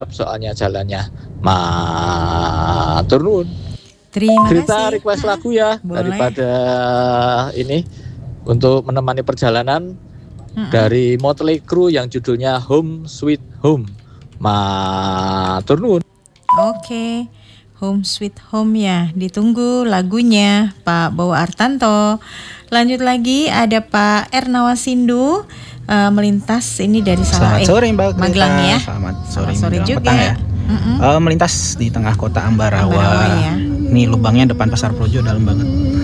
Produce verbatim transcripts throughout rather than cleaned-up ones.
siap soalnya jalannya. Matur nuwun. Terima Greta kasih. request lagu ya Boleh. daripada ini untuk menemani perjalanan Mm-mm. dari Motley Crue yang judulnya Home Sweet Home. Matur nuwun. Oke, Home Sweet Home ya. Ditunggu lagunya Pak Bowo Artanto. Lanjut lagi ada Pak Ernawasindo uh, melintas ini dari Salah Selamat eh, sore Mbak Greta. Magelang ya. Selamat sore, Selamat sore menjelang juga. petang ya. Mm-mm. Uh, melintas di tengah kota Ambarawa. Ambarawa ya. Nih lubangnya depan Pasar Projo dalam banget.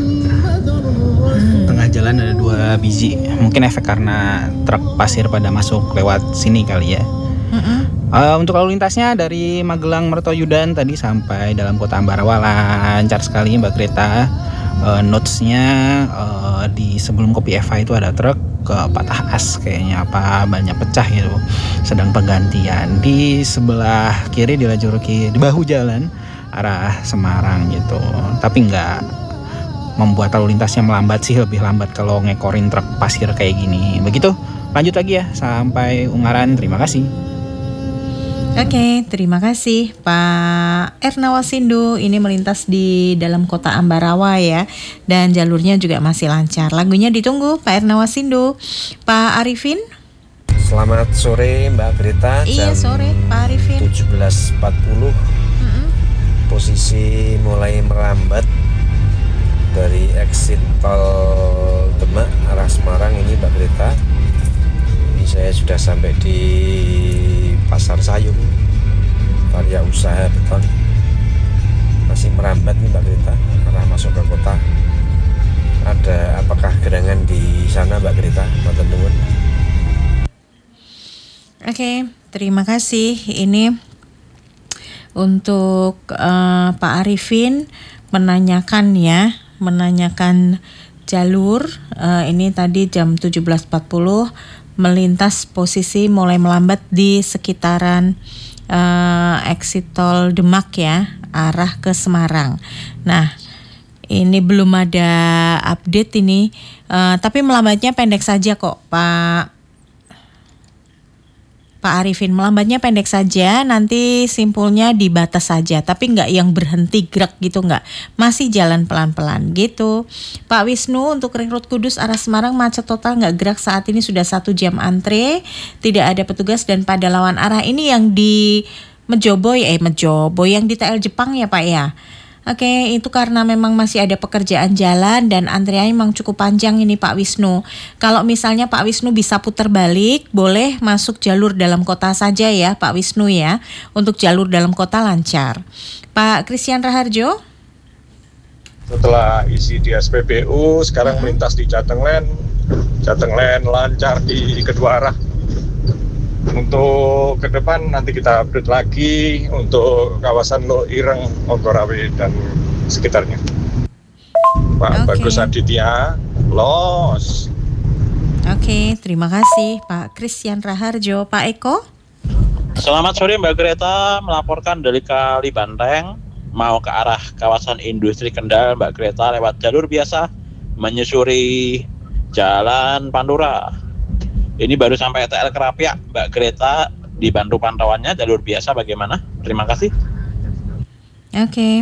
Hmm. Tengah jalan ada dua biji. Mungkin efek karena truk pasir pada masuk lewat sini kali ya. Mm-mm. Uh, untuk lalu lintasnya dari Magelang Mertoyudan tadi sampai dalam kota Ambarawa lancar sekali Mbak Greta. Uh, Notes-nya uh, di sebelum Kopi Eva itu ada truk ke patah as kayaknya apa banyak pecah gitu. Sedang penggantian di sebelah kiri di lajur kiri di bahu jalan arah Semarang gitu. Tapi nggak membuat lalu lintasnya melambat sih, lebih lambat kalau ngekorin truk pasir kayak gini. Begitu. Lanjut lagi ya sampai Ungaran. Terima kasih. Oke, terima kasih Pak Ernawasindo. Ini melintas di dalam kota Ambarawa ya, dan jalurnya juga masih lancar. Lagunya ditunggu Pak Ernawasindo. Pak Arifin. Selamat sore Mbak Greta. Iya Jam sore Pak Arifin. tujuh belas empat puluh. Mm-mm. Posisi mulai merambat dari exit tol Demak arah Semarang ini Mbak Greta. Ini saya sudah sampai di Pasar Sayung, Karya Usaha Beton. Masih merambat nih Mbak Greta, arah masuk ke kota. Ada apakah gerangan di sana Mbak Greta? Matur nuwun. Oke, terima kasih. Ini untuk uh, Pak Arifin menanyakan ya, menanyakan jalur. Uh, ini tadi jam tujuh belas empat puluh melintas posisi mulai melambat di sekitaran uh, exit tol Demak ya, arah ke Semarang. Nah, ini belum ada update ini, uh, tapi melambatnya pendek saja kok Pak Pak Arifin. Melambatnya pendek saja, nanti simpulnya di batas saja, tapi nggak yang berhenti gerak gitu, nggak, masih jalan pelan-pelan gitu. Pak Wisnu, untuk ring road Kudus arah Semarang macet total, nggak gerak saat ini, sudah satu jam antre, tidak ada petugas dan pada lawan arah. Ini yang di Mejoboy, eh Mejoboy yang di T L Jepang ya Pak ya. Oke, itu karena memang masih ada pekerjaan jalan dan antriannya memang cukup panjang ini Pak Wisnu. Kalau misalnya Pak Wisnu bisa putar balik, boleh masuk jalur dalam kota saja ya Pak Wisnu ya. Untuk jalur dalam kota lancar. Pak Christian Raharjo. Setelah isi di S P B U, sekarang Uh-huh. melintas di Jateng Len. Jateng Len lancar di kedua arah. Untuk ke depan nanti kita update lagi untuk kawasan Lo Ireng, Ogorawe dan sekitarnya. Pak Oke. Bagus Aditya, los. Oke, terima kasih Pak Christian Raharjo. Pak Eko. Selamat sore Mbak Greta, melaporkan dari Kali Banteng, mau ke arah kawasan industri Kendal Mbak Greta lewat jalur biasa, menyusuri Jalan Pantura. Ini baru sampai T L Kerapiak Mbak Greta, dibantu pantauannya jalur biasa bagaimana? Terima kasih. Oke,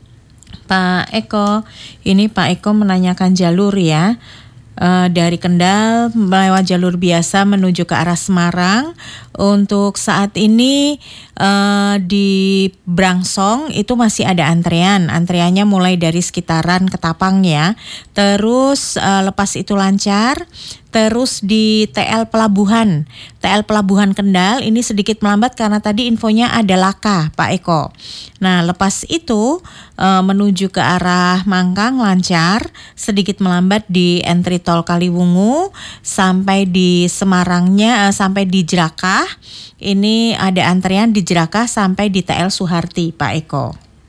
Pak Eko. Ini Pak Eko menanyakan jalur ya. Uh, dari Kendal melewat jalur biasa menuju ke arah Semarang. Untuk saat ini uh, di Brangsong itu masih ada antrean. Antreannya mulai dari sekitaran Ketapang ya. Terus uh, lepas itu lancar. Terus di T L Pelabuhan, T L Pelabuhan Kendal ini sedikit melambat karena tadi infonya ada laka Pak Eko. Nah lepas itu e, menuju ke arah Mangkang lancar, sedikit melambat di entry tol Kaliwungu sampai di Semarangnya, e, sampai di Jerakah. Ini ada antrean di Jerakah sampai di T L Suharti Pak Eko.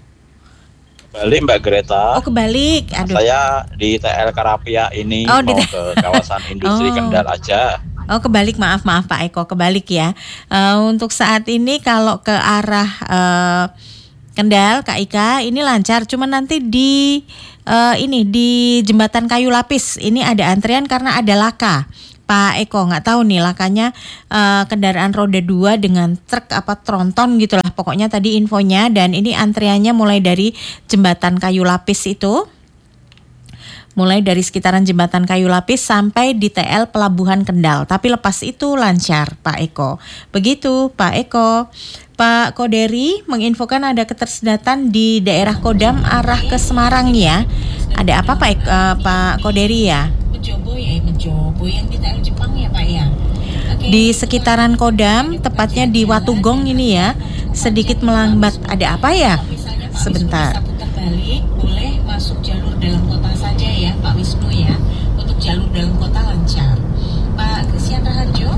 Balik Mbak Greta. Oh kebalik, aduh. Saya di T L Kerapiak ini Oh, mau di- ke kawasan industri Oh. Kendal aja. Oh kebalik, maaf maaf Pak Eko, kebalik ya. Uh, untuk saat ini kalau ke arah uh, Kendal Kak Ika ini lancar, cuma nanti di uh, ini di Jembatan Kayu Lapis ini ada antrian karena ada laka Pak Eko, nggak tahu nih lakanya uh, kendaraan roda dua dengan truk apa tronton gitulah pokoknya tadi infonya, dan ini antriannya mulai dari jembatan Kayu Lapis itu. Mulai dari sekitaran jembatan Kayu Lapis sampai di T L Pelabuhan Kendal. Tapi lepas itu lancar, Pak Eko. Begitu, Pak Eko. Pak Koderi menginfokan ada ketersendatan di daerah Kodam arah ke Semarang ya. Ada apa Pak Eko, uh, Pak Koderi ya? Mencobo ya, mencobo yang di T L Jepang ya Pak ya. Oke. Di sekitaran Kodam, tepatnya di Watugong ini ya, sedikit melambat. Ada apa ya? Sebentar. Putar balik, boleh masuk jalur dalam kota saja ya Pak Wisnu ya. Untuk jalur dalam kota lancar. Pak Christian Raharjo.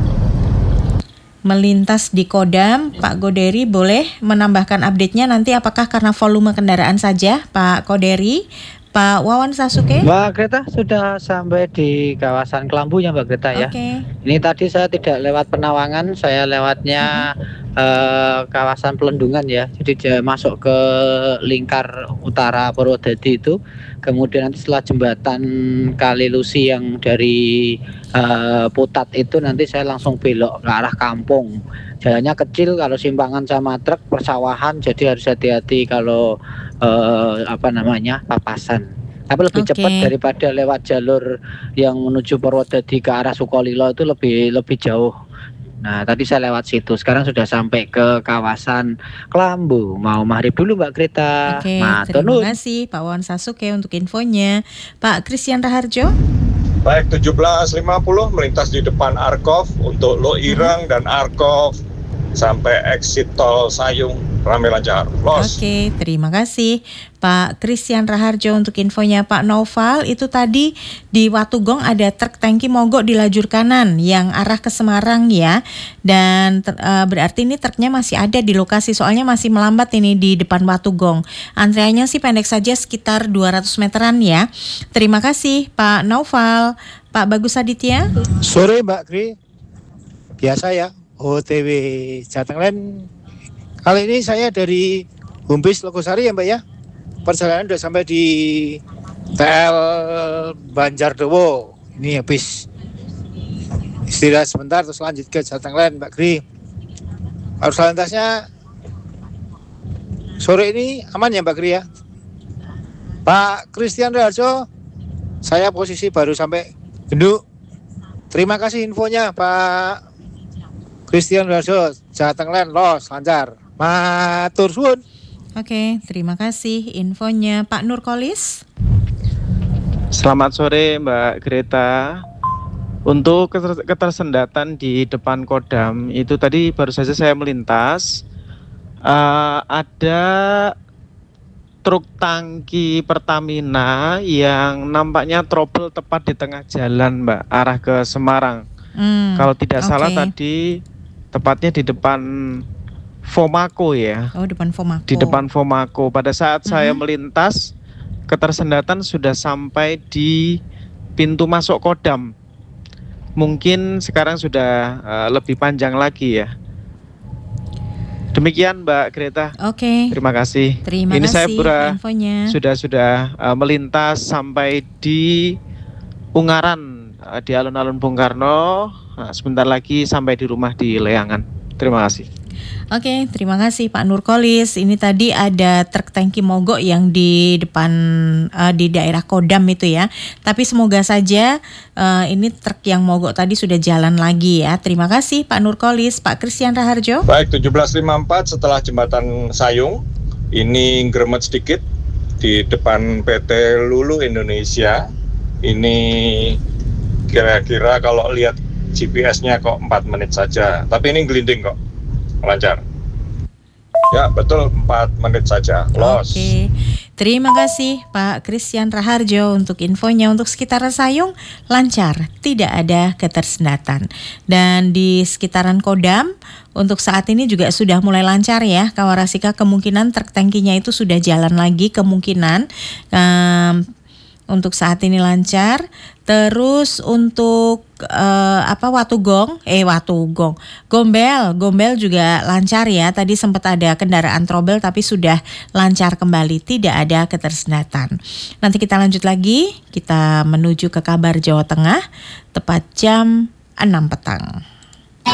Melintas di Kodam, Pak Koderi boleh menambahkan update-nya nanti apakah karena volume kendaraan saja, Pak Koderi? Pak Wawan Sasuke? Mbak Greta sudah sampai di kawasan Kelambu ya Mbak Greta ya. Oke. Ini tadi saya tidak lewat Penawangan, saya lewatnya hmm. eh, kawasan Pelendungan ya. Jadi dia masuk ke lingkar utara Purwodadi itu. Kemudian nanti setelah jembatan Kali Lusi yang dari eh, Putat itu nanti saya langsung belok ke arah kampung. Jalannya kecil, kalau simpangan sama truk persawahan, jadi harus hati-hati kalau eh, apa namanya papasan. Tapi lebih Oke. cepat daripada lewat jalur yang menuju Purwodadi ke arah Sukolilo itu lebih lebih jauh. Nah tadi saya lewat situ, sekarang sudah sampai ke kawasan Kelambu. Mau maghrib dulu Mbak Greta. Oke, Matur terima nuwun. kasih Pak Wawan Sasuke untuk infonya. Pak Christian Raharjo? Baik, tujuh belas lima puluh melintas di depan Arkov untuk Loireng dan Arkov sampai exit tol Sayung ramai lancar. Los. Oke, terima kasih Pak Christian Raharjo untuk infonya. Pak Noval, itu tadi di Watugong ada truk tangki mogok di lajur kanan yang arah ke Semarang ya. Dan ter, uh, berarti ini truknya masih ada di lokasi, soalnya masih melambat ini di depan Watugong. Antriannya sih pendek saja sekitar dua ratus meteran ya. Terima kasih Pak Noval. Pak Bagus Aditya? Sore Mbak Kri, biasa ya, O T W Jatenglen. Kali ini saya dari Humbis Logosari ya Mbak ya. Perjalanan udah sampai di T L Banjardowo. Ini habis istirahat sebentar terus lanjut ke Jatenglen Mbak Kri. Arus lalu lintasnya sore ini aman ya Mbak Kri ya. Pak Christian Raharjo, saya posisi baru sampai Genduk. Terima kasih infonya Pak Christian Raharjo, Jatenglen los lancar. Matur suwun. Oke, terima kasih infonya. Pak Nurkolis? Selamat sore Mbak Greta. Untuk keter- ketersendatan di depan Kodam itu tadi baru saja saya melintas. Uh, ada truk tangki Pertamina yang nampaknya trouble tepat di tengah jalan Mbak, arah ke Semarang. Hmm, Kalau tidak salah oke. tadi tepatnya di depan Fomaco ya. Oh, depan Fomaco. Di depan Fomaco. Pada saat Mm-hmm. saya melintas, ketersendatan sudah sampai di pintu masuk Kodam. Mungkin sekarang sudah uh, lebih panjang lagi ya. Demikian Mbak Greta. Oke. Terima kasih. Terima Ini kasih saya pura infonya. sudah sudah uh, melintas sampai di Ungaran uh, di alun-alun Bung Karno. Nah, sebentar lagi sampai di rumah di Leangan. Terima kasih. Oke, terima kasih Pak Nurkolis. Ini tadi ada truk tangki mogok yang di depan uh, di daerah Kodam itu ya. Tapi semoga saja uh, ini truk yang mogok tadi sudah jalan lagi ya. Terima kasih Pak Nurkolis. Pak Christian Raharjo. Baik, tujuh belas lima puluh empat setelah jembatan Sayung, ini gremet sedikit di depan P T Lulu Indonesia. Ini kira-kira kalau lihat G P S-nya kok empat menit saja, tapi ini gelinding kok, lancar. Ya betul, empat menit saja, los. Oke, terima kasih Pak Christian Raharjo untuk infonya. Untuk sekitaran Sayung lancar, tidak ada ketersendatan. Dan di sekitaran Kodam untuk saat ini juga sudah mulai lancar ya. Kawarasika kemungkinan truk tangkinya itu sudah jalan lagi kemungkinan. Um, untuk saat ini lancar. Terus untuk eh, apa Watugong, eh Watugong, Gombel, Gombel juga lancar ya. Tadi sempat ada kendaraan trouble tapi sudah lancar kembali, tidak ada ketersendatan. Nanti kita lanjut lagi, kita menuju ke kabar Jawa Tengah tepat jam enam petang.